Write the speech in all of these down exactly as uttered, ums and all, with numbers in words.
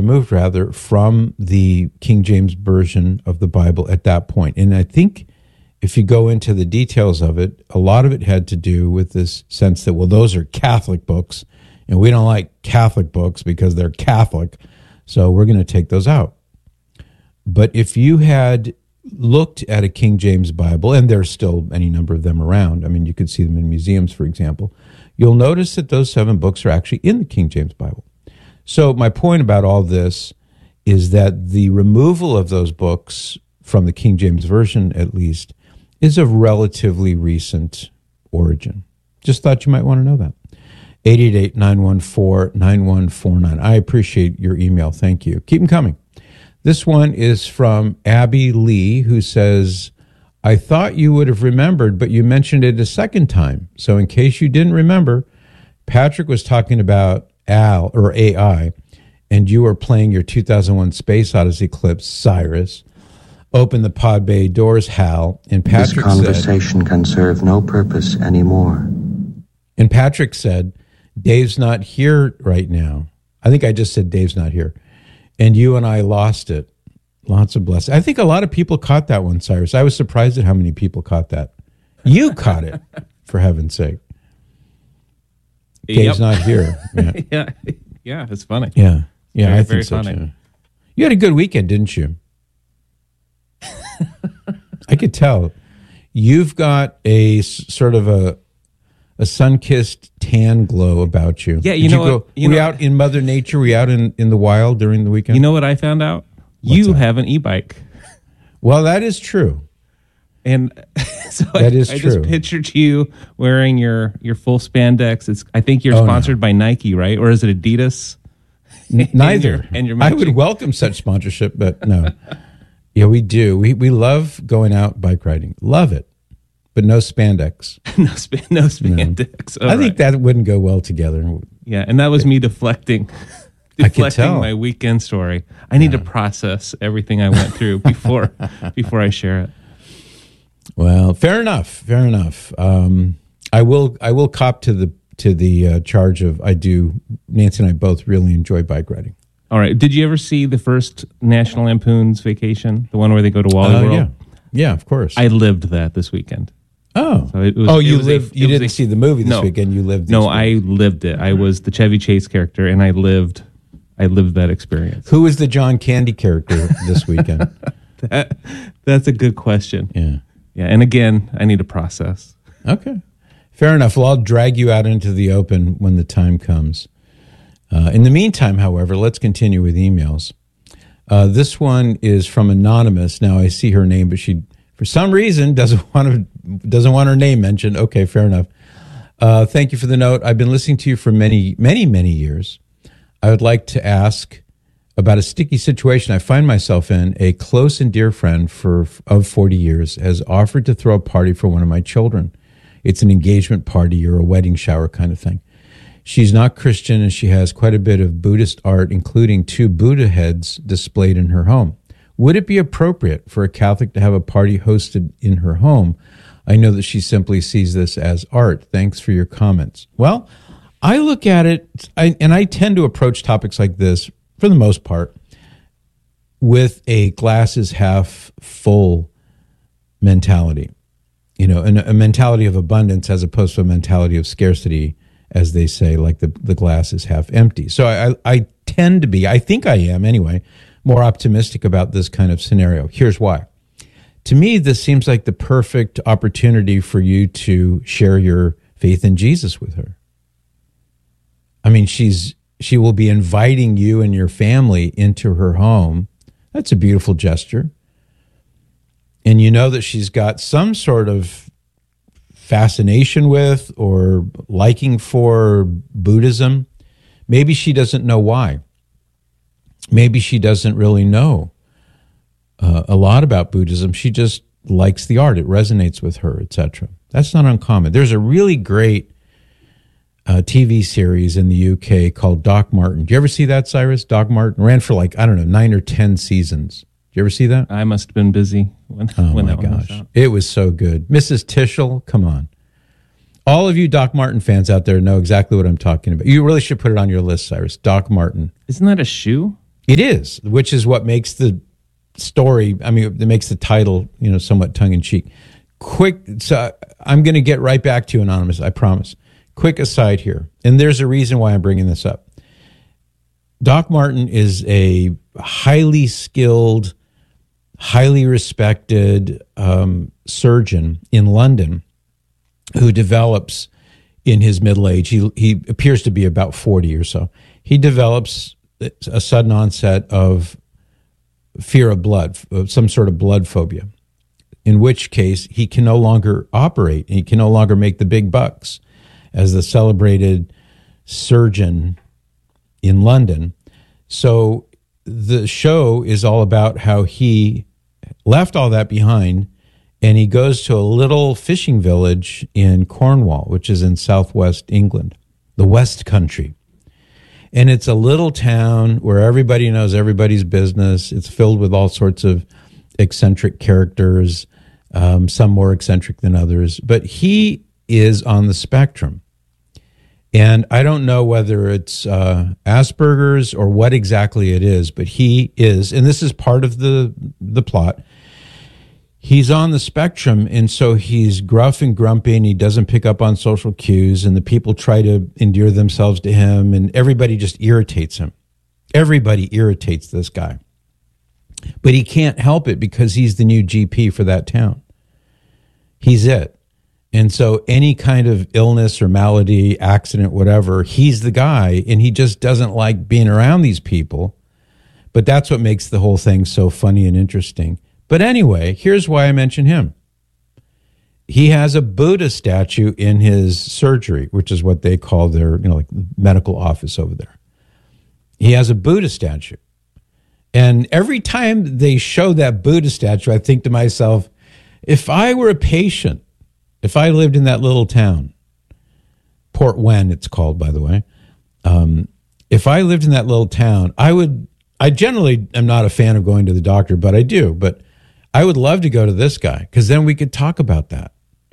removed, rather, from the King James Version of the Bible at that point. And I think if you go into the details of it, a lot of it had to do with this sense that, well, those are Catholic books, and we don't like Catholic books because they're Catholic, so we're going to take those out. But if you had looked at a King James Bible, and there's still any number of them around, I mean, you could see them in museums, for example, you'll notice that those seven books are actually in the King James Bible. So my point about all this is that the removal of those books from the King James Version, at least, is of relatively recent origin. Just thought you might want to know that. eight eight eight, nine one four, nine one four nine. I appreciate your email. Thank you. Keep them coming. This one is from Abby Lee, who says, I thought you would have remembered, but you mentioned it a second time. So in case you didn't remember, Patrick was talking about Al or A I, and you were playing your two thousand one Space Odyssey clip, Cyrus. Open the pod bay doors, Hal, and Patrick said... This conversation can serve no purpose anymore. And Patrick said, Dave's not here right now. I think I just said Dave's not here. And you and I lost it. Lots of blessings. I think a lot of people caught that one, Cyrus. I was surprised at how many people caught that. You caught it, for heaven's sake. Dave's yep. not here. Yeah. yeah, yeah, it's funny. Yeah, yeah, very, I think very so funny. too. You had a good weekend, didn't you? I could tell. You've got a s- sort of a a sun-kissed tan glow about you. Yeah, you Did know you go, what? You were you know, out in Mother Nature? Were you out in, in the wild during the weekend? You know what I found out? What's you that? have an e-bike. Well, that is true. And so that I, is I true. just pictured you wearing your, your full spandex. It's I think you're Oh, sponsored no. by Nike, right? Or is it Adidas? N- neither. and you're, and you're I would matching. welcome such sponsorship, but no. Yeah, we do. We we love going out bike riding. Love it. But no spandex. no, span, no spandex. No. Oh, I think right. that wouldn't go well together. Yeah, and that was me deflecting. I could Deflecting tell. my weekend story. I need yeah. to process everything I went through before before I share it. Well, fair enough. Fair enough. Um, I will. I will cop to the to the uh, charge of. I do. Nancy and I both really enjoy bike riding. All right. Did you ever see the first National Lampoon's Vacation, the one where they go to Wally uh, World? Yeah. Yeah. Of course. I lived that this weekend. Oh. So it was, oh, it you was lived. A, you didn't a, see the movie this no, weekend. You lived. This no, weekend. I lived it. I was the Chevy Chase character, and I lived. I lived that experience. Who was the John Candy character this weekend? that, that's a good question. Yeah. Yeah. And again, I need to process. Okay. Fair enough. Well, I'll drag you out into the open when the time comes. Uh, in the meantime, however, let's continue with emails. Uh, this one is from Anonymous. Now, I see her name, but she, for some reason, doesn't want to, doesn't want her name mentioned. Okay, fair enough. Uh, thank you for the note. I've been listening to you for many, many, many years. I would like to ask about a sticky situation I find myself in. A close and dear friend for of forty years has offered to throw a party for one of my children. It's an engagement party or a wedding shower kind of thing. She's not Christian, and she has quite a bit of Buddhist art, including two Buddha heads displayed in her home. Would it be appropriate for a Catholic to have a party hosted in her home? I know that she simply sees this as art. Thanks for your comments. Well, I look at it, I, and I tend to approach topics like this, for the most part, with a glass is half full mentality. You know, and a mentality of abundance as opposed to a mentality of scarcity, as they say, like the, the glass is half empty. So I, I tend to be, I think I am anyway, more optimistic about this kind of scenario. Here's why. To me, this seems like the perfect opportunity for you to share your faith in Jesus with her. I mean, she's she will be inviting you and your family into her home. That's a beautiful gesture. And you know that she's got some sort of fascination with or liking for Buddhism. Maybe she doesn't know why. Maybe she doesn't really know uh, a lot about Buddhism. She just likes the art. It resonates with her, et cetera. That's not uncommon. There's a really great uh, T V series in the U K called Doc Martin. Do you ever see that, Cyrus? Doc Martin ran for like, I don't know, nine or ten seasons. Do you ever see that? I must have been busy when, oh when my that one was gosh. out. It was so good. Missus Tischel, come on. All of you Doc Martin fans out there know exactly what I'm talking about. You really should put it on your list, Cyrus. Doc Martin. Isn't that a shoe? It is, which is what makes the story, I mean, it makes the title, you know, somewhat tongue-in-cheek. Quick, so I'm going to get right back to you, Anonymous, I promise. Quick aside here, and there's a reason why I'm bringing this up. Doc Martin is a highly skilled, highly respected um, surgeon in London who develops in his middle age. He, he appears to be about forty or so. He develops a sudden onset of fear of blood, of some sort of blood phobia, in which case he can no longer operate and he can no longer make the big bucks as the celebrated surgeon in London. So the show is all about how he left all that behind and he goes to a little fishing village in Cornwall, which is in southwest England, the West Country. And it's a little town where everybody knows everybody's business. It's filled with all sorts of eccentric characters, um, some more eccentric than others. But he is on the spectrum. And I don't know whether it's uh, Asperger's or what exactly it is, but he is, and this is part of the the plot, he's on the spectrum, and so he's gruff and grumpy, and he doesn't pick up on social cues, and the people try to endear themselves to him, and everybody just irritates him. Everybody irritates this guy. But he can't help it because he's the new G P for that town. He's it. And so any kind of illness or malady, accident, whatever, he's the guy, and he just doesn't like being around these people. But that's what makes the whole thing so funny and interesting. But anyway, here's why I mention him. He has a Buddha statue in his surgery, which is what they call their, you know, like medical office over there. He has a Buddha statue. And every time they show that Buddha statue, I think to myself, if I were a patient, if I lived in that little town, Port Wen it's called, by the way, um, if I lived in that little town, I would, I generally am not a fan of going to the doctor, but I do, but I would love to go to this guy because then we could talk about that.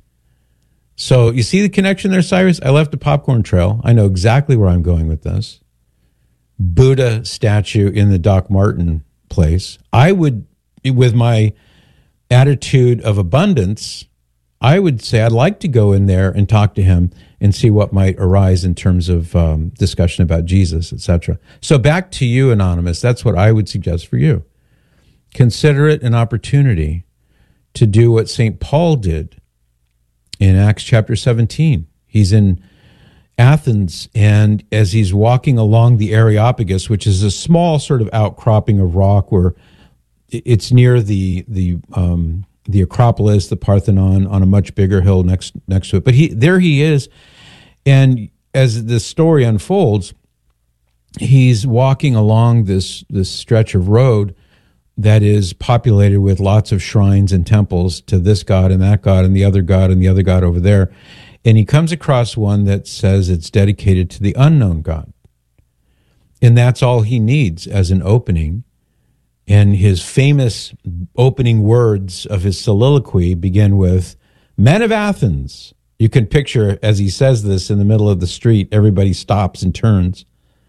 So you see the connection there, Cyrus? I left a popcorn trail. I know exactly where I'm going with this. Buddha statue in the Doc Martin place. I would, with my attitude of abundance, I would say I'd like to go in there and talk to him and see what might arise in terms of um, discussion about Jesus, et cetera. So back to you, Anonymous. That's what I would suggest for you. Consider it an opportunity to do what Saint Paul did in Acts chapter seventeen. He's in Athens, and as he's walking along the Areopagus, which is a small sort of outcropping of rock where it's near the the um, the Acropolis, the Parthenon, on a much bigger hill next next to it. But he there he is, and as the story unfolds, he's walking along this this stretch of road that is populated with lots of shrines and temples to this god and that god and the other god and the other god over there. And he comes across one that says it's dedicated to the unknown God. And that's all he needs as an opening. And his famous opening words of his soliloquy begin with, "Men of Athens." You can picture as he says this in the middle of the street, everybody stops and turns.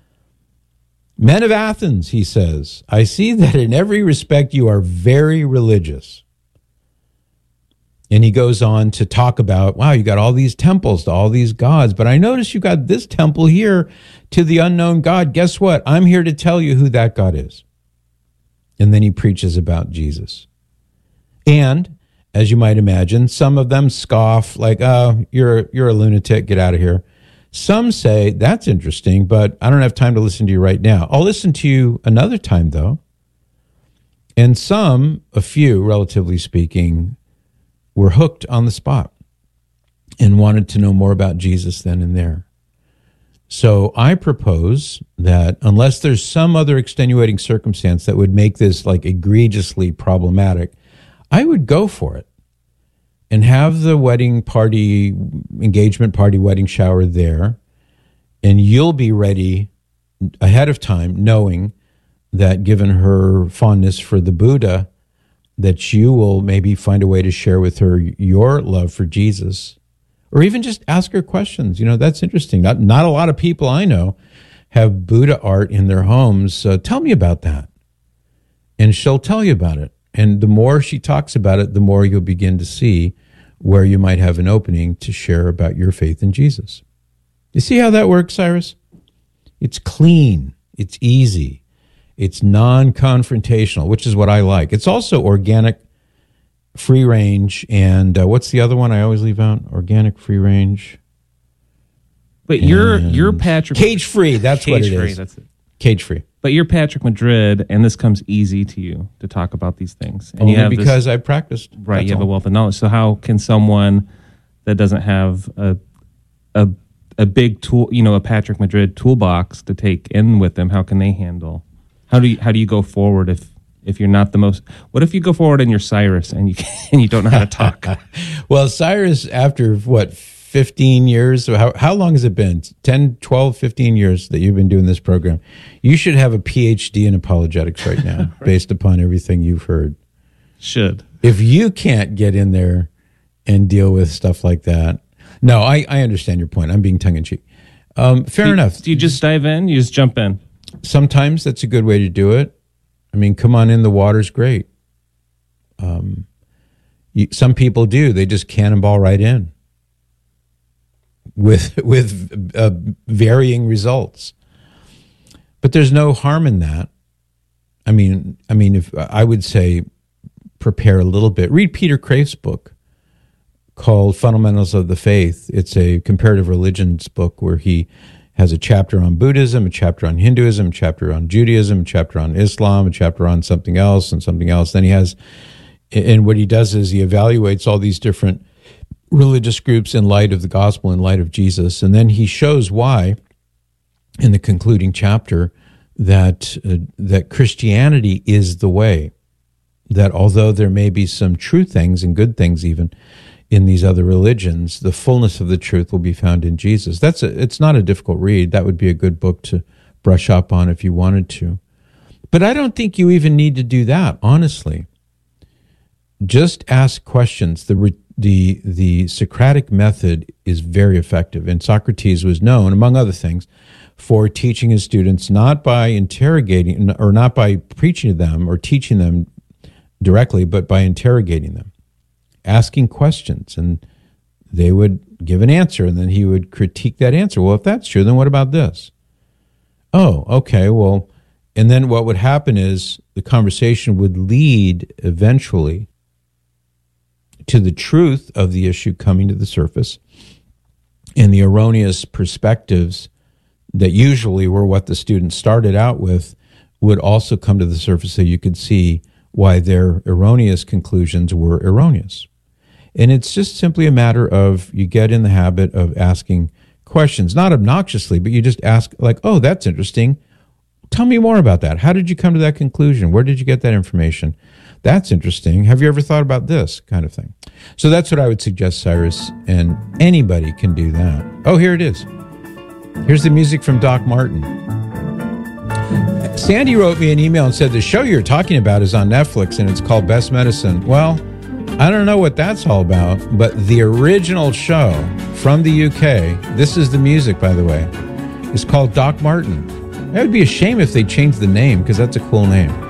"Men of Athens," he says, "I see that in every respect you are very religious." And he goes on to talk about, wow, you got all these temples to all these gods, but I notice you got this temple here to the unknown God. Guess what? I'm here to tell you who that God is. And then he preaches about Jesus. And, as you might imagine, some of them scoff, like, oh, you're, you're a lunatic, get out of here. Some say, that's interesting, but I don't have time to listen to you right now. I'll listen to you another time, though. And some, a few, relatively speaking, were hooked on the spot and wanted to know more about Jesus then and there. So I propose that unless there's some other extenuating circumstance that would make this like egregiously problematic, I would go for it and have the wedding party, engagement party, wedding shower there, and you'll be ready ahead of time knowing that given her fondness for the Buddha, that you will maybe find a way to share with her your love for Jesus, or even just ask her questions. You know, that's interesting. Not, not a lot of people I know have Buddha art in their homes. Uh, tell me about that. And she'll tell you about it. And the more she talks about it, the more you'll begin to see where you might have an opening to share about your faith in Jesus. You see how that works, Cyrus? It's clean. It's easy. It's non-confrontational, which is what I like. It's also organic, free range, and uh, what's the other one I always leave out? Organic, free range. But you're you're Patrick cage free. That's cage what it free, is. That's it. Cage free. But you're Patrick Madrid, and this comes easy to you to talk about these things. And Only you have because this, I practiced. right? That's You have all. a wealth of knowledge. So how can someone that doesn't have a a a big tool, you know, a Patrick Madrid toolbox to take in with them, how can they handle? How do you how do you go forward if if you're not the most? What if you go forward and you're Cyrus and you and you don't know how to talk? Well, Cyrus, after what, fifteen years? How, how long has it been? ten, twelve, fifteen years that you've been doing this program. You should have a P H D in apologetics right now, right. Based upon everything you've heard. Should. If you can't get in there and deal with stuff like that. No, I, I understand your point. I'm being tongue-in-cheek. Um, fair do, enough. Do you just dive in? You just jump in? Sometimes that's a good way to do it. I mean, come on in, the water's great. Um, you, some people do. They just cannonball right in with with uh, varying results. But there's no harm in that. I mean, I mean, if I would say, prepare a little bit. Read Peter Kreeft's book called Fundamentals of the Faith. It's a comparative religions book where he has a chapter on Buddhism, a chapter on Hinduism, a chapter on Judaism, a chapter on Islam, a chapter on something else and something else. Then he has, and what he does is he evaluates all these different religious groups in light of the gospel, in light of Jesus. And then he shows why, in the concluding chapter, that uh, that Christianity is the way. That although there may be some true things and good things even in these other religions, the fullness of the truth will be found in Jesus. That's a, it's not a difficult read. That would be a good book to brush up on if you wanted to. But I don't think you even need to do that, honestly. Just ask questions. The the the Socratic method is very effective, and Socrates was known, among other things, for teaching his students not by interrogating or not by preaching to them or teaching them directly, but by interrogating them, asking questions, and they would give an answer, and then he would critique that answer. Well, if that's true, then what about this? Oh, okay, well, and then what would happen is the conversation would lead eventually to the truth of the issue coming to the surface, and the erroneous perspectives that usually were what the students started out with would also come to the surface so you could see why their erroneous conclusions were erroneous. And it's just simply a matter of you get in the habit of asking questions, not obnoxiously, but you just ask like, oh, that's interesting. Tell me more about that. How did you come to that conclusion? Where did you get that information? That's interesting. Have you ever thought about this kind of thing? So that's what I would suggest, Cyrus, and anybody can do that. Oh, here it is. Here's the music from Doc Martin. Sandy wrote me an email and said the show you're talking about is on Netflix and it's called Best Medicine. Well, I don't know what that's all about, but the original show from the U K, this is the music, by the way, is called Doc Martin. It would be a shame if they changed the name because that's a cool name.